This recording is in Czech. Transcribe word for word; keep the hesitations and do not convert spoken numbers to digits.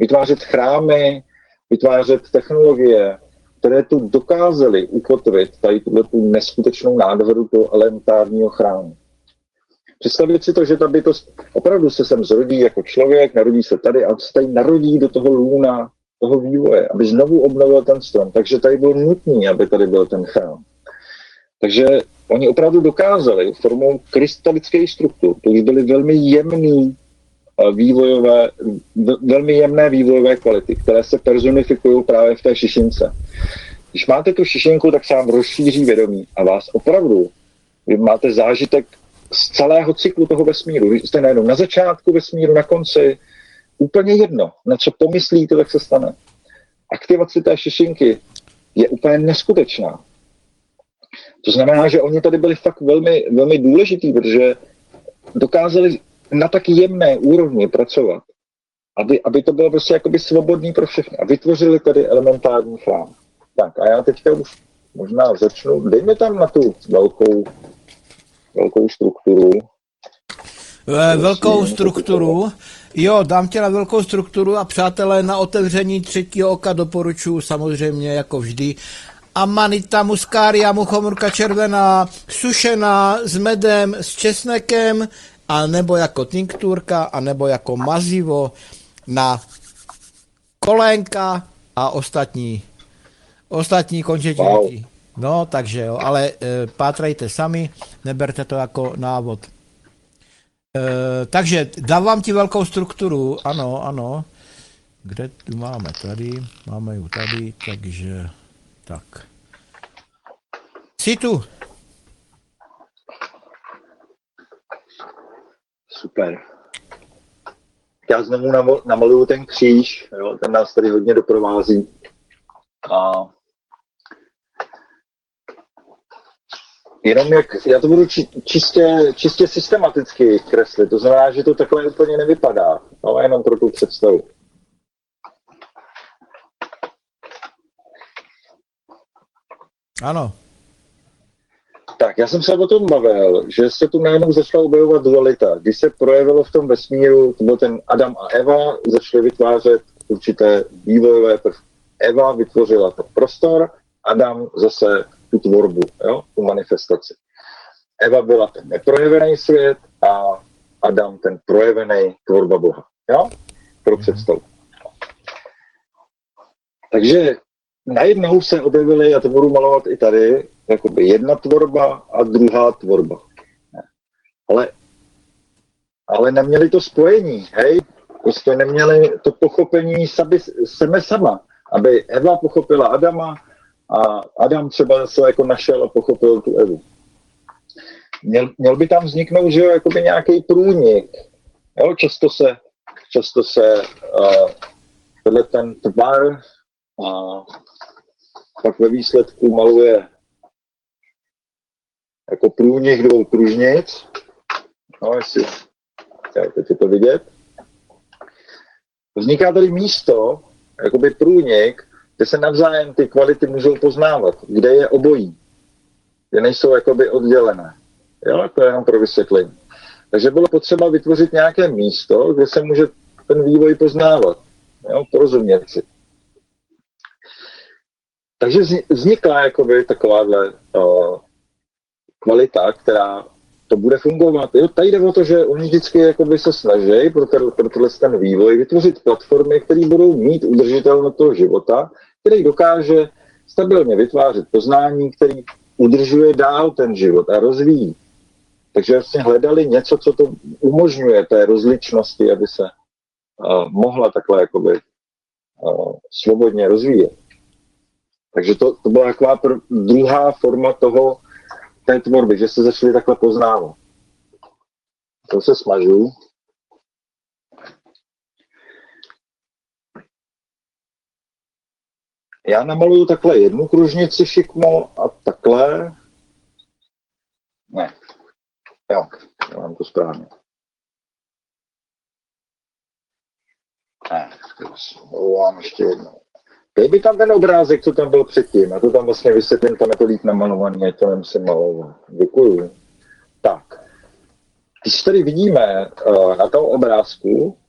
vytvářet chrámy, vytvářet technologie, které tu dokázaly ukotvit tady tu neskutečnou nádheru toho elementárního chrámu. Představit si to, že ta bytost opravdu se sem zrodí jako člověk, narodí se tady a se tady narodí do toho lůna, toho vývoje, aby znovu obnovil ten strom. Takže tady bylo nutné, aby tady byl ten chrám. Takže oni opravdu dokázali formou krystalických struktur, to už byly velmi jemný vývojové, velmi jemné vývojové kvality, které se personifikují právě v té šišince. Když máte tu šišinku, tak se vám rozšíří vědomí a vás opravdu, vy máte zážitek z celého cyklu toho vesmíru. Vy jste najednou na začátku vesmíru, na konci, úplně jedno, na co pomyslíte, tak se stane. Aktivace té šišinky je úplně neskutečná. To znamená, že oni tady byli fakt velmi, velmi důležitý, protože dokázali na tak jemné úrovni pracovat, aby, aby to bylo prostě jakoby svobodný pro všechny. A vytvořili tady elementární chrám. Tak a já teďka už možná začnu. Dejme tam na tu velkou, velkou strukturu. Velkou strukturu. Jo, dám tě na velkou strukturu a přátelé, na otevření třetího oka doporučuji samozřejmě jako vždy Amanita muscaria, muchomurka červená, sušená s medem, s česnekem, a nebo jako tinkturka, a nebo jako mazivo na kolénka a ostatní, ostatní končetinky. Wow. No, takže jo, ale e, pátrejte sami, neberte to jako návod. E, takže dávám ti velkou strukturu, ano, ano. Kde tu máme? Tady, máme ji tady, takže tak. Jsi tu? Super. Já znovu namaluju ten kříž, jo, ten nás tady hodně doprovází. A jenom jak, já to budu či, čistě, čistě systematicky kreslit, to znamená, že to takhle úplně nevypadá, ale jenom pro tu představu. Ano. Tak, já jsem se o tom bavil, že se tu najednou začala objevovat dualita. Když se projevilo v tom vesmíru, to byl ten Adam a Eva, začali vytvářet určité vývojové prvky. Eva vytvořila ten prostor, Adam zase tu tvorbu, jo, tu manifestaci. Eva byla ten neprojevený svět a Adam ten projevený tvorba Boha. Jo? Pro představu. Takže najednou se objevily, já to budu malovat i tady, jakoby jedna tvorba a druhá tvorba. Ale, ale neměli to spojení, hej? Prostě neměli to pochopení sami, sebe sama, aby Eva pochopila Adama a Adam třeba zase jako našel a pochopil tu Evu. Měl, měl by tam vzniknout, že jo, jakoby nějaký průnik. Jo? Často se, často se uh, tenhle ten tvar a pak ve výsledku maluje jako průnik dvou pružnic. No, jestli teď je to vidět. Vzniká tady místo, jakoby průnik, kde se navzájem ty kvality můžou poznávat, kde je obojí, kde nejsou jakoby oddělené. Jo, to je jenom pro vysvětlení. Takže bylo potřeba vytvořit nějaké místo, kde se může ten vývoj poznávat, jo, porozumět si. Takže vznikla jakoby takováhle uh, kvalita, která to bude fungovat. Jo, tady jde o to, že oni vždycky jakoby se snaží pro, ten, pro tenhle ten vývoj vytvořit platformy, které budou mít udržitelnost toho života, který dokáže stabilně vytvářet poznání, který udržuje dál ten život a rozvíjí. Takže vlastně hledali něco, co to umožňuje té rozličnosti, aby se uh, mohla takhle jakoby uh, svobodně rozvíjet. Takže to, to byla taková pr- druhá forma toho, té tvorby, že se začaly takhle poznávat. To se smažu. Já namaluju takhle jednu kružnici šikmo a takhle. Ne. Jo, já mám to správně. Ne, mám ještě jednou. Dej mi tam ten obrázek, co tam byl předtím. A to tam vlastně vysvětlím, tam je to líp namalovaný, ať to nemusím malovat. Děkuju. Tak. Když tady vidíme uh, na tom obrázku,